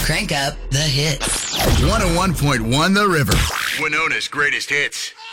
Crank up the hits. 101.1 The River. Winona's greatest hits.